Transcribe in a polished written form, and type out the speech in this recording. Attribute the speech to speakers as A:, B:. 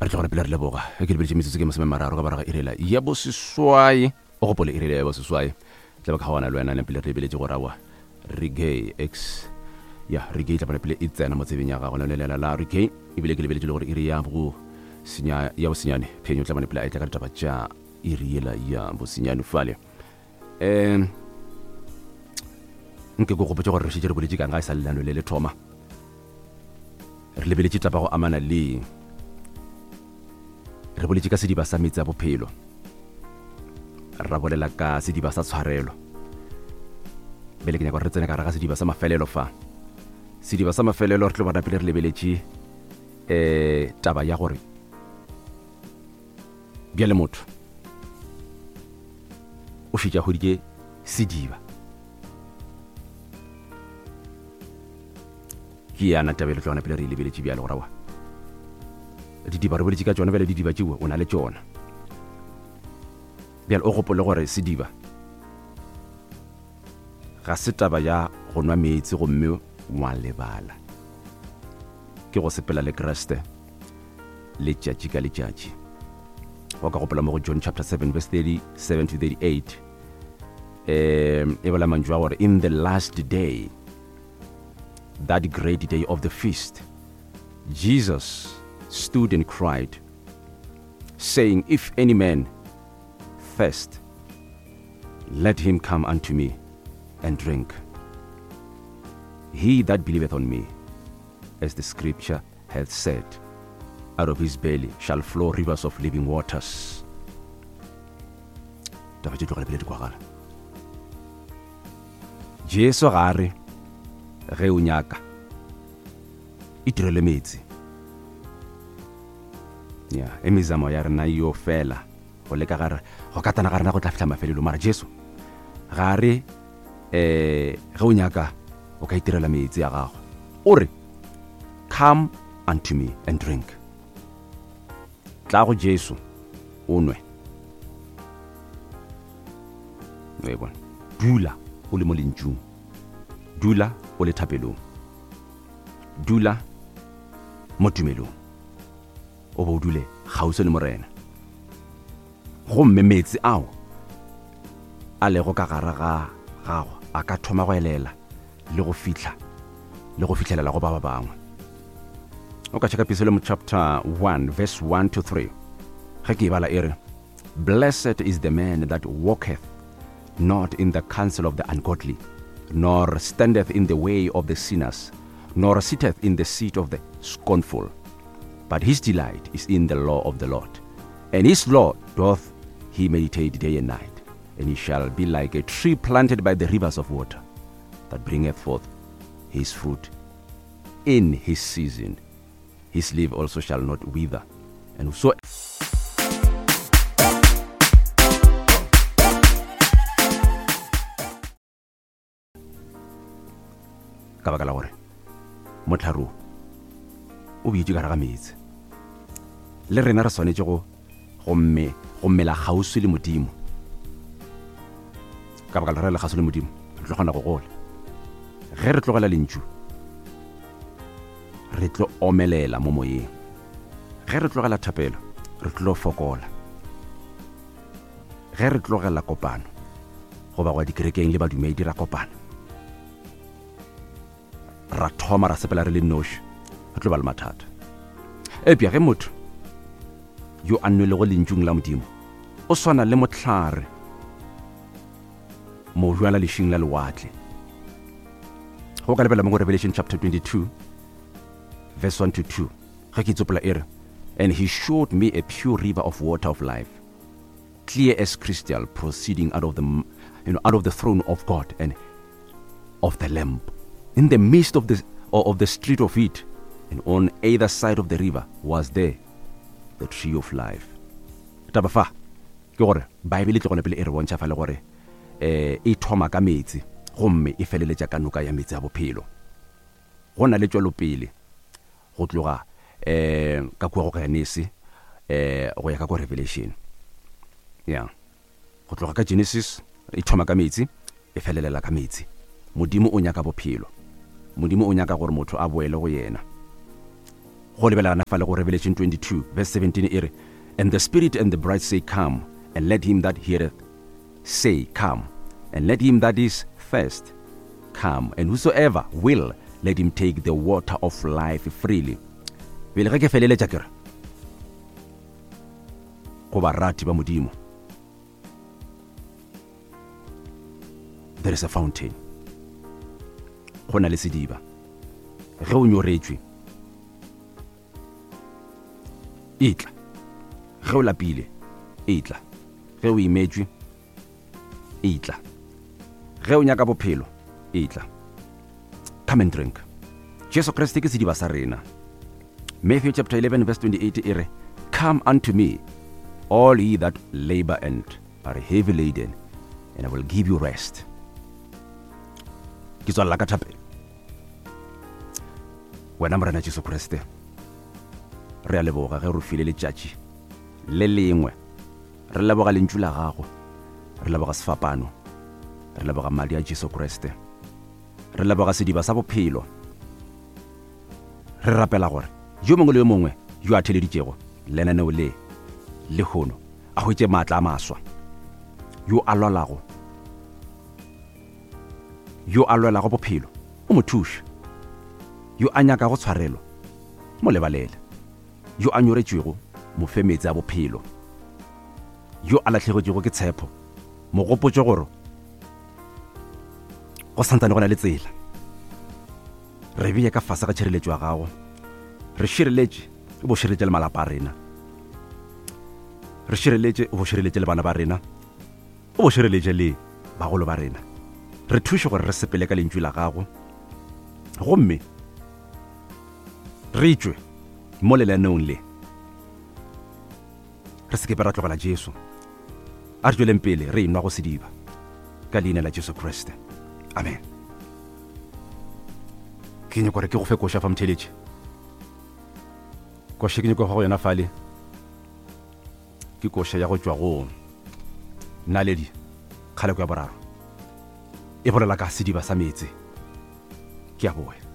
A: re tlo gore pele re leboga ke lebetse metsotso ke mosemararo ka baraga irela ya bo seswai o gopole irela ya bo seswai tla ba kgawana le wena le pele re lebeletse go rawa reggae x ya reggae tla ba pele e tsena mo tsebeng ya gago le lela la reggae e bile ke lebeletse le gore iri ya bo senya ya bo senyane phenyo tla ba pele a tla ka taba tša iriela ya bo senyane fale nke go gopotse gore re shetse re boletse ka nga sa lelano le thoma re lebeletse taba go amana le re boletse ka sediba sa metsi a bophelo ra bolela ka sediba sa tshwarelo bele ke nyaka re tsene ka raga sediba sa mafelelo fa sediba sa mafelelo re tlo bona pele re lebeletse taba ya gore bjale motho o fitša godike sediba ke yana taba e le tlona pele re lebeletse bjale go rawa didiba re boletse ka tšona bjale didiba tšewe o na le tšona bjale o gopole gore sediba ga se taba ya go nwa metsi gomme wa lebala ke go sepela le kreste letšatši ka letšatši o ka gopola mo go John chapter 7 verse 37 to 38 e bola mantšu a gore in the last day, that great day of the feast, Jesus stood and cried, saying, if any man thirst, let him come unto me and drink. He that believeth on me, as the scripture hath said, out of his belly shall flow rivers of living waters. Jesu gare ge o nyaka itirele metsi ya emizamo ya rena yo fela go leka gare go katana gare na go tla fitla mafelelo mara Jesu gare ge o nyaka o ka itirela metsi ya gago o re come unto me and drink. Tla go Jesu o nwe bona dula o le mo lentšung, dula o le thapelong, dula mo tumelong, o bo o dule gauso le morena gomme metsi ao a lego ka gare ga gago a ka thoma go elela le go fitlhelela go ba bangwe. O ka tšheka piselo mo chapter 1 verse 1 to 3 ge ke e bala e re, blessed is the man that walketh not in the counsel of the ungodly, nor standeth in the way of the sinners, nor sitteth in the seat of the scornful. But his delight is in the law of the Lord, and his law doth he meditate day and night. And he shall be like a tree planted by the rivers of water, that bringeth forth his fruit in his season. His leaf also shall not wither, and whoso ka baka la gore motlharo o beitse ka raga metsi le rena re swanetse go mmela gausi le modimo ka baka la re le gausi le modimo re tlo gona go gola ge re tlogela lentšu re tlo omelela mo moyeng ge re tlogela thapelo re tlo fokola ge re tlogela kopano go ba gwa dikerekeng le badumedi ra kopana ra thoma ra sepela re le noši re tlo ba le mathata epša ge motho yo a nnwele go lentšung la modimo o swana le mohlare mo jwala lešing la lewatle go ka lebela mo go Revelation chapter 22 verse 1 to 2 ge ke itsopola e re, and he showed me a pure river of water of life, clear as crystal, proceeding out of the throne of God and of the Lamb, in the midst of the street of it, and on either side of the river was there the tree of life. Taba fa ke gore Bible tle gone pele e re bontšha fa le gore e thoma ka metsi gomme e feleletša ka noka ya metsi a bophelo. Go na le tšwelopele go tloga ka kua go Genesis go ya ka ko Revelation. Ya go tloga ka Genesis e thoma ka metsi e felelela ka metsi. Modimo o nyaka bophelo, modimo o nyaka gore motho a boele go yena go lebelana fa le go Revelation 22 verse 17 e re, and the Spirit and the bride say, come, and let him that heareth say, come, and let him that is thirst come, and whosoever will, let him take the water of life freely. Pele ge ke feleletša kere go barati ba modimo, there is a fountain. Go na le sediba ge o nyoretswe itla, ge o lapile itla, ge o imetswe itla, ge o nyaka bophelo itla. Come and drink. Jesu Kriste ke sediba sa rena. Matthew chapter 11 verse 28 e re, come unto me all ye that labor and are heavy laden, and I will give you rest. Ke tswalla ka thapelo. Wena morena Jesu Kriste, re a leboga ge re file letšatši le lengwe, re leboga lentšu la gago, re leboga sefapano, re leboga madi a Jesu Kriste, re leboga sediba sa bophelo. Re rapela gore yo mongwe le yo mongwe yo a theleditšego lenaneo le gono a hwetše maatla a maswa, yo a lwalago bophelo o mo thuše, yo a nyaka go tshwarelo mo lebalele, yo a nyoretšwego mo fe metsi a bophelo, yo a latlhegetšego ke tshepo mo gopotše gore go santsane go na le tsela. Re bea ka fase ga tšhireletšo ya gago, re šireletše o bo šireletše le malapa a rena, re šireletše o bo šireletše le bana ba rena, o bo šireletše le bagolo ba rena. Re thuše gore re sepele ka lentšu la gago, gomme re tšwe mo lelenaneong le, re sekepe ra tlogela Jesu, a re tšweleng pele re enwa go sediba ka leina la Jesu Kriste, amen. Ke nyako gore ke go fe koša fa motheletše, koša ke nyako go yona fale ke koša ya go tšwa go Naledi kgaleko ya boraro, e bolela ka sediba sa meetse. Ke a boe.